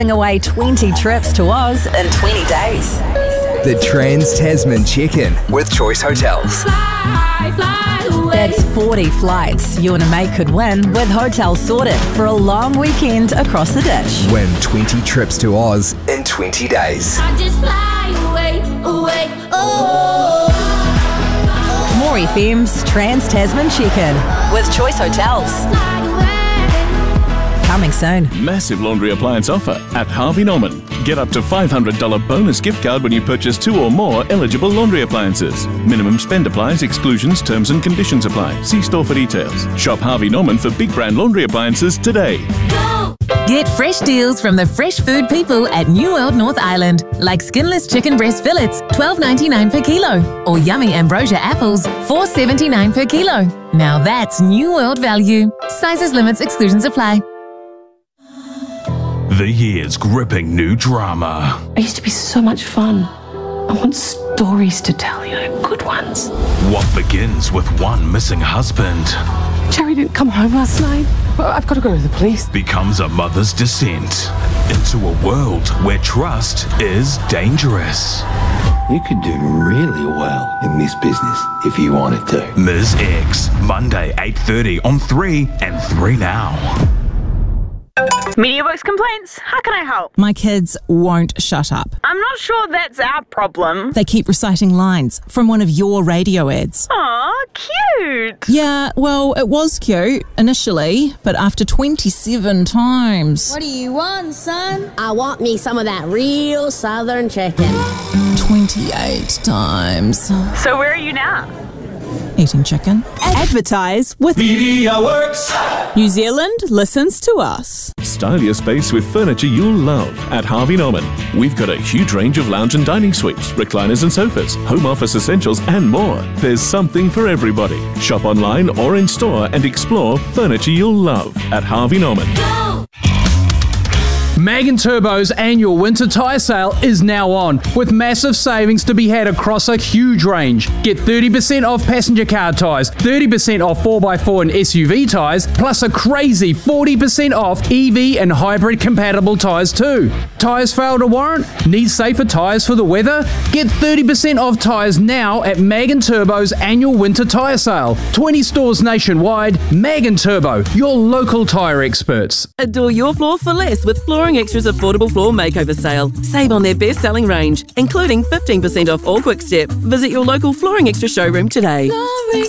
Away 20 trips to Oz in 20 days. The Trans-Tasman Check-In with Choice Hotels. That's 40 flights you and a mate could win with hotels sorted for a long weekend across the ditch. Win 20 trips to Oz in 20 days. I just fly away, away, oh. More FM's Trans-Tasman Check-In with Choice Hotels. Coming soon. Massive laundry appliance offer at Harvey Norman. Get up to $500 bonus gift card when you purchase 2 or more eligible laundry appliances. Minimum spend applies, exclusions, terms and conditions apply. See store for details. Shop Harvey Norman for big brand laundry appliances today. Go. Get fresh deals from the fresh food people at New World North Island, like skinless chicken breast fillets, $12.99 per kilo, or yummy ambrosia apples, $4.79 per kilo. Now that's New World value. Sizes, limits, exclusions apply. The year's gripping new drama. It used to be so much fun. I want stories to tell, good ones. What begins with one missing husband Jerry didn't come home last night. I've got to go to the police. becomes a mother's descent into a world where trust is dangerous. You could do really well in this business if you wanted to. Ms. X, Monday 8:30 on 3 and 3 Now. MediaWorks complaints. How can I help? My kids won't shut up. I'm not sure that's our problem. They keep reciting lines from one of your radio ads. Aw, cute. Yeah, well, it was cute initially, but after 27 times. What do you want, son? I want me some of that real southern chicken. 28 times. So where are you now? Eating chicken. Advertise with MediaWorks. New Zealand listens to us. Style your space with furniture you'll love at Harvey Norman. We've got a huge range of lounge and dining suites, recliners and sofas, home office essentials and more. There's something for everybody. Shop online or in store and explore furniture you'll love at Harvey Norman. Go. Mag & Turbo's annual winter tyre sale is now on, with massive savings to be had across a huge range. Get 30% off passenger car tyres, 30% off 4x4 and SUV tyres, plus a crazy 40% off EV and hybrid compatible tyres too. Tyres fail to warrant? Need safer tyres for the weather? Get 30% off tyres now at Mag & Turbo's annual winter tyre sale. 20 stores nationwide. Mag & Turbo, your local tyre experts. Adore your floor for less with Flooring Extra's affordable floor makeover sale. Save on their best-selling range, including 15% off all Quick Step. Visit your local Flooring Extra showroom today. Flooring